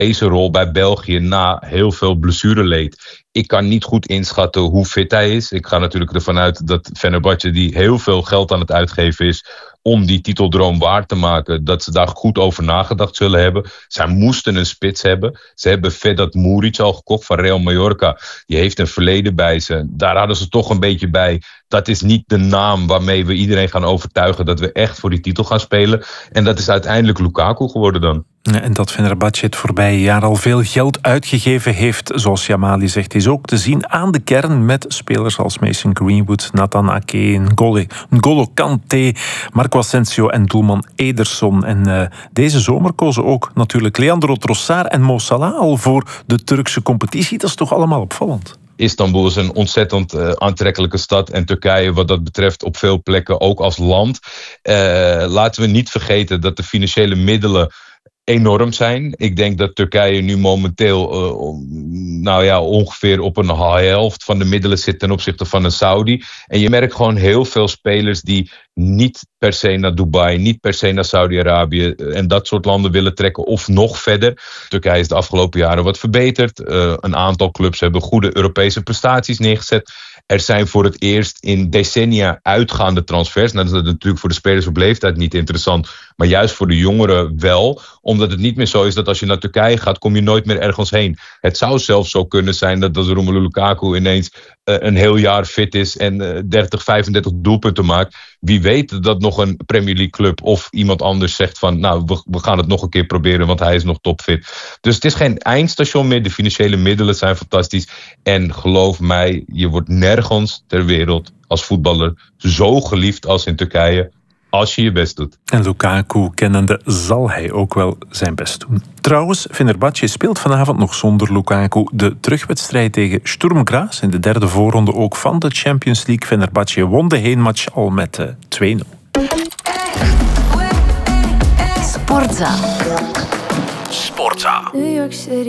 deze rol bij België na heel veel blessureleed. Ik kan niet goed inschatten hoe fit hij is. Ik ga natuurlijk ervan uit dat Fenerbahce, die heel veel geld aan het uitgeven is om die titeldroom waar te maken, dat ze daar goed over nagedacht zullen hebben. Zij moesten een spits hebben. Ze hebben Vedat Muric al gekocht van Real Mallorca. Die heeft een verleden bij ze. Daar hadden ze toch een beetje bij. Dat is niet de naam waarmee we iedereen gaan overtuigen dat we echt voor die titel gaan spelen. En dat is uiteindelijk Lukaku geworden dan. En dat Fenerbahce het voorbije jaar al veel geld uitgegeven heeft, zoals Jamali zegt, is ook te zien aan de kern met spelers als Mason Greenwood, Nathan Ake, N'Golo Kanté, Marco Asensio en doelman Ederson. En deze zomer kozen ook natuurlijk Leandro Trossard en Mo Salah al voor de Turkse competitie. Dat is toch allemaal opvallend? Istanbul is een ontzettend aantrekkelijke stad en Turkije wat dat betreft op veel plekken ook als land. Laten we niet vergeten dat de financiële middelen enorm zijn. Ik denk dat Turkije nu momenteel ongeveer op een helft van de middelen zit ten opzichte van een Saudi. En je merkt gewoon heel veel spelers die niet per se naar Dubai, niet per se naar Saudi-Arabië en dat soort landen willen trekken of nog verder. Turkije is de afgelopen jaren wat verbeterd. Een aantal clubs hebben goede Europese prestaties neergezet. Er zijn voor het eerst in decennia uitgaande transfers. Nou, dat is natuurlijk voor de spelers op leeftijd niet interessant, maar juist voor de jongeren wel. Omdat het niet meer zo is dat als je naar Turkije gaat, kom je nooit meer ergens heen. Het zou zelfs zo kunnen zijn dat als Romelu Lukaku ineens een heel jaar fit is en 30, 35 doelpunten maakt. Wie weet dat nog een Premier League club of iemand anders zegt van nou, we gaan het nog een keer proberen, want hij is nog topfit. Dus het is geen eindstation meer. De financiële middelen zijn fantastisch. En geloof mij, je wordt nergens ter wereld als voetballer zo geliefd als in Turkije, als je je best doet. En Lukaku kennende zal hij ook wel zijn best doen. Trouwens, Fenerbahce speelt vanavond nog zonder Lukaku de terugwedstrijd tegen Sturm Graz in de derde voorronde ook van de Champions League. Fenerbahce won de heenmatch al met 2-0. Sportza. New York City.